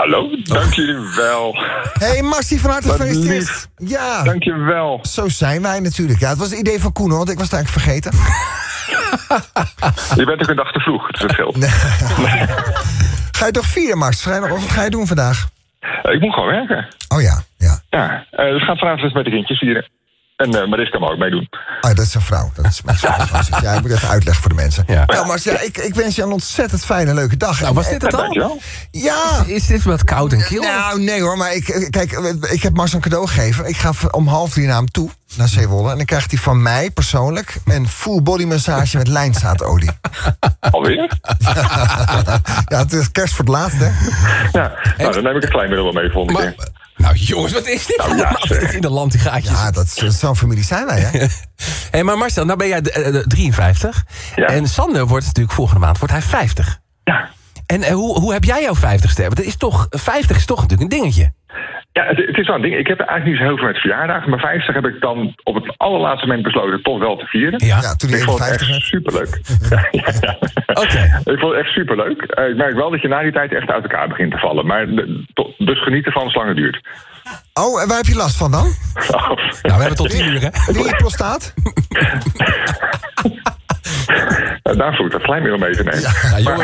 Hallo, dank jullie wel. Hey Marcie, van harte Wat gefeliciteerd. lief. Ja, Dank je wel. zo zijn wij natuurlijk. Ja, het was het idee van Koen, hoor, want ik was het eigenlijk vergeten. Je bent ook een dag te vroeg, dus het scheelt. Ga je toch vieren, Max? Wat ga je doen vandaag? Ik moet gewoon werken. Oh ja. Ja, dus we gaan vanavond eens met de kindjes vieren. En Maris kan me ook meedoen. Oh, dat is een vrouw. Dat is mijn vrouw. Ja, ik moet even uitleggen voor de mensen. Ja. Nou, Max, ik wens je een ontzettend fijne, leuke dag. Nou, was dit het al? Dankjewel. Ja. Is dit wat koud en kil? Nou, nee hoor, maar ik heb Mars een cadeau gegeven. Ik ga om 2:30 naar hem toe, naar Zeewolle. En dan krijgt hij van mij persoonlijk een full body massage met lijnzaadolie. Alweer? Ja, het is kerst voor het laatst, hè? Ja, nou, dan neem ik het kleinmiddel wel mee volgende keer. Nou jongens, wat is dit allemaal? zeg. In de landgaatjes. Ja, zo'n familie zijn wij, hè? Hey, maar Marcel, nou ben jij 53. Ja. En Sander wordt natuurlijk volgende maand 50. Ja. En hoe heb jij jouw 50ste? Want 50 is toch natuurlijk een dingetje. Ja, het is wel een ding. Ik heb eigenlijk niet zo heel veel met verjaardagen. Maar 50 heb ik dan op het allerlaatste moment besloten toch wel te vieren. Ja, toen hij Ik vond het 51 echt werd. superleuk. Ja. Oké. Ik vond het echt superleuk. Ik merk wel dat je na die tijd echt uit elkaar begint te vallen. Maar dus geniet ervan zolang het duurt. Oh, en waar heb je last van dan? Nou, we hebben tot 10 uur, hè? Die prostaat? Daar voel ik dat klein middel mee te nemen. Nou, jongens,